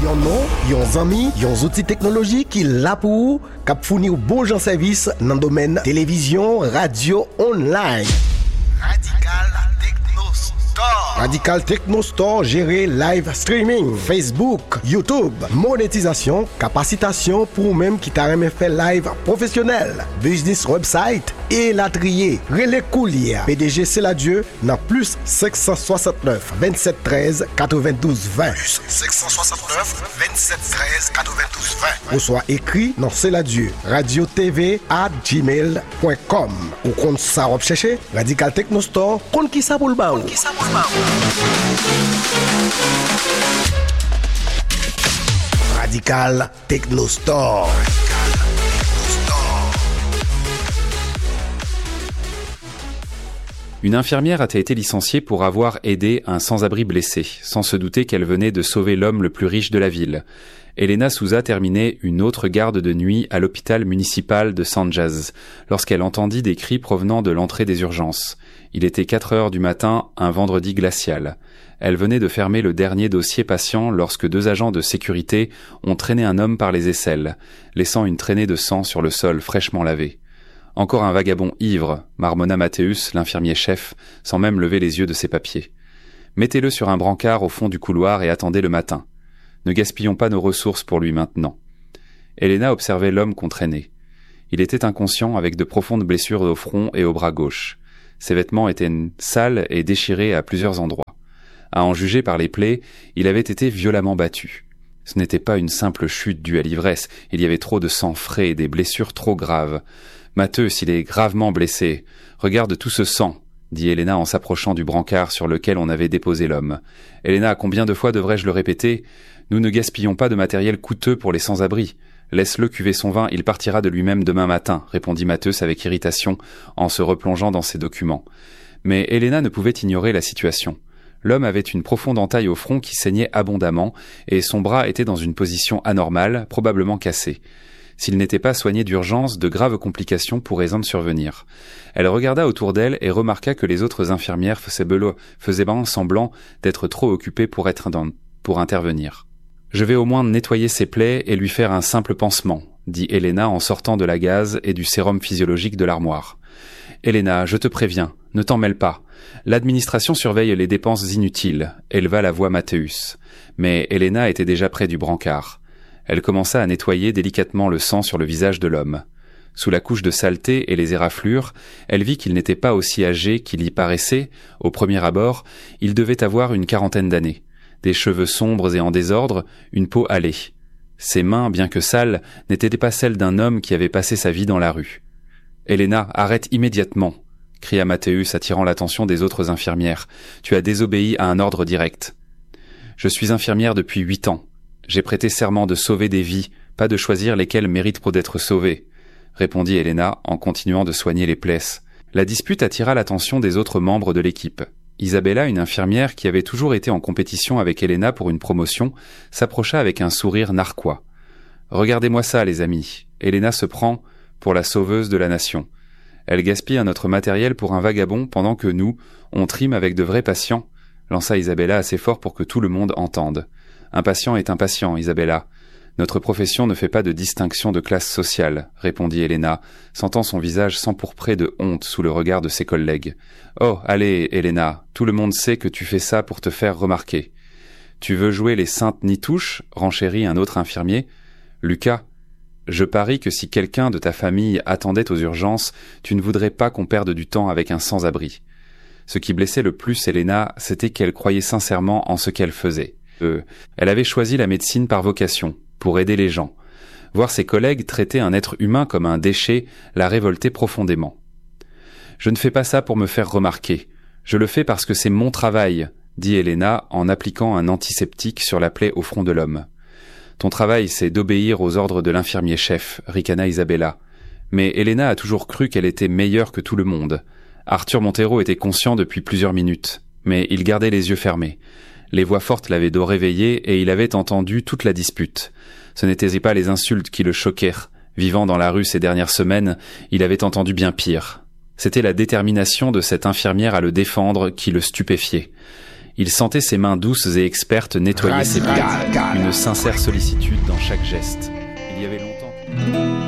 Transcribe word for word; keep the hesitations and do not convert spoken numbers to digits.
Yon nom, yon zami, yon outils technologiques qui là pour vous, cap fournir bon genre service dans le domaine télévision, radio, online. Radical Techno Store. Radical Techno Store géré live streaming, Facebook, YouTube, monétisation, capacitation pour même qui t'a remis fait live professionnel, business website et la trier. Relais Coulier, P D G c'est la Dieu, dans plus cinq cent soixante-neuf vingt-sept treize quatre-vingt-douze vingt. Plus cinq cent soixante-neuf vingt-sept treize quatre-vingt-douze vingt. Ou soit écrit dans c'est la Dieu, radio t v arobase gmail point com. Ou compte ça rechercher Radical Techno Store, compte qui ça pour le baou. Qui ça pour le baou. Radical Techno Store. Une infirmière a été licenciée pour avoir aidé un sans-abri blessé, sans se douter qu'elle venait de sauver l'homme le plus riche de la ville. Elena Souza terminait une autre garde de nuit à l'hôpital municipal de San Jaz, lorsqu'elle entendit des cris provenant de l'entrée des urgences. Il était quatre heures du matin, un vendredi glacial. Elle venait de fermer le dernier dossier patient lorsque deux agents de sécurité ont traîné un homme par les aisselles, laissant une traînée de sang sur le sol fraîchement lavé. Encore un vagabond ivre, marmonna Mathéus, l'infirmier-chef, sans même lever les yeux de ses papiers. Mettez-le sur un brancard au fond du couloir et attendez le matin. Ne gaspillons pas nos ressources pour lui maintenant. Elena observait l'homme qu'on traînait. Il était inconscient avec de profondes blessures au front et au bras gauche. Ses vêtements étaient sales et déchirés à plusieurs endroits. À en juger par les plaies, il avait été violemment battu. Ce n'était pas une simple chute due à l'ivresse, il y avait trop de sang frais et des blessures trop graves. Mathéus, il est gravement blessé. Regarde tout ce sang, dit Elena en s'approchant du brancard sur lequel on avait déposé l'homme. Elena, combien de fois devrais-je le répéter? Nous ne gaspillons pas de matériel coûteux pour les sans-abri. Laisse-le cuver son vin, il partira de lui-même demain matin, répondit Mathéus avec irritation en se replongeant dans ses documents. Mais Elena ne pouvait ignorer la situation. L'homme avait une profonde entaille au front qui saignait abondamment et son bras était dans une position anormale, probablement cassé. S'il n'était pas soigné d'urgence, de graves complications pourraient en survenir. Elle regarda autour d'elle et remarqua que les autres infirmières faisaient, belo, faisaient ben semblant d'être trop occupées pour être dans, pour intervenir. « Je vais au moins nettoyer ses plaies et lui faire un simple pansement », dit Elena en sortant de la gaze et du sérum physiologique de l'armoire. « Elena, je te préviens, ne t'en mêle pas. L'administration surveille les dépenses inutiles », éleva la voix Mathéus. Mais Elena était déjà près du brancard. Elle commença à nettoyer délicatement le sang sur le visage de l'homme. Sous la couche de saleté et les éraflures, elle vit qu'il n'était pas aussi âgé qu'il y paraissait. Au premier abord, il devait avoir une quarantaine d'années. Des cheveux sombres et en désordre, une peau hâlée. Ses mains, bien que sales, n'étaient pas celles d'un homme qui avait passé sa vie dans la rue. « Elena, arrête immédiatement !» cria Mathéus, attirant l'attention des autres infirmières. « Tu as désobéi à un ordre direct. »« Je suis infirmière depuis huit ans. J'ai prêté serment de sauver des vies, pas de choisir lesquelles méritent pour d'être sauvées, » répondit Elena en continuant de soigner les plaies. La dispute attira l'attention des autres membres de l'équipe. Isabella, une infirmière qui avait toujours été en compétition avec Elena pour une promotion, s'approcha avec un sourire narquois. « Regardez-moi ça, les amis. Elena se prend pour la sauveuse de la nation. Elle gaspille notre matériel pour un vagabond pendant que nous, on trime avec de vrais patients, » lança Isabella assez fort pour que tout le monde entende. « Un patient est un patient, Isabella. Notre profession ne fait pas de distinction de classe sociale, » répondit Elena, sentant son visage s'empourprer de honte sous le regard de ses collègues. « Oh, allez, Elena, tout le monde sait que tu fais ça pour te faire remarquer. »« Tu veux jouer les saintes nitouches ?» renchérit un autre infirmier. « Lucas, je parie que si quelqu'un de ta famille attendait aux urgences, tu ne voudrais pas qu'on perde du temps avec un sans-abri. » Ce qui blessait le plus Elena, c'était qu'elle croyait sincèrement en ce qu'elle faisait. Euh, elle avait choisi la médecine par vocation, pour aider les gens. Voir ses collègues traiter un être humain comme un déchet la révoltait profondément. « Je ne fais pas ça pour me faire remarquer. Je le fais parce que c'est mon travail, » dit Elena en appliquant un antiseptique sur la plaie au front de l'homme. « Ton travail, c'est d'obéir aux ordres de l'infirmier-chef, » ricana Isabella. Mais Elena a toujours cru qu'elle était meilleure que tout le monde. Arthur Montero était conscient depuis plusieurs minutes, mais il gardait les yeux fermés. Les voix fortes l'avaient donc réveillé et il avait entendu toute la dispute. Ce n'étaient pas les insultes qui le choquèrent. Vivant dans la rue ces dernières semaines, il avait entendu bien pire. C'était la détermination de cette infirmière à le défendre qui le stupéfiait. Il sentait ses mains douces et expertes nettoyer ses plaies, une sincère sollicitude dans chaque geste. Il y avait longtemps...